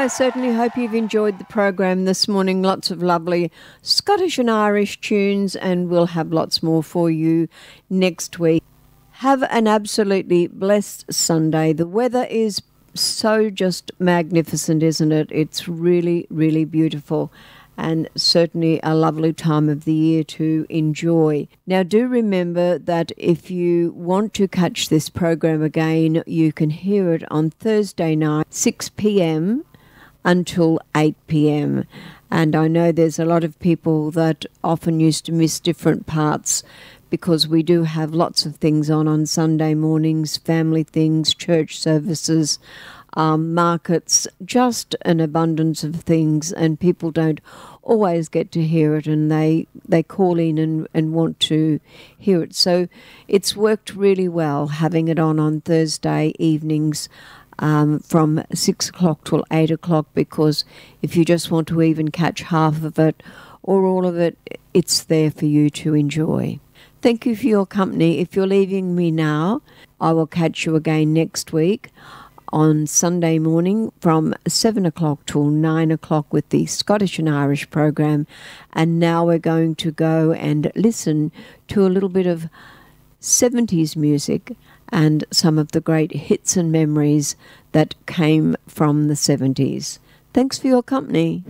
I certainly hope you've enjoyed the program this morning. Lots of lovely Scottish and Irish tunes, and we'll have lots more for you next week. Have an absolutely blessed Sunday. The weather is so just magnificent, isn't it? It's really, really beautiful, and certainly a lovely time of the year to enjoy. Now, do remember that if you want to catch this program again, you can hear it on Thursday night, 6 p.m. until 8 p.m. And I know there's a lot of people that often used to miss different parts because we do have lots of things on Sunday mornings, family things, church services, markets, just an abundance of things, and people don't always get to hear it, and they call in and want to hear it. So it's worked really well having it on Thursday evenings from 6 o'clock till 8 o'clock, because if you just want to even catch half of it or all of it, it's there for you to enjoy. Thank you for your company. If you're leaving me now, I will catch you again next week on Sunday morning from 7 o'clock till 9 o'clock with the Scottish and Irish program. And now we're going to go and listen to a little bit of 70s music and some of the great hits and memories that came from the 70s. Thanks for your company.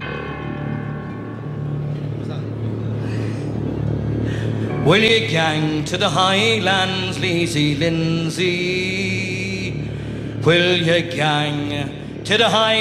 Will you gang to the Highlands, Leesy Lindsay? Will you gang to the Highlands?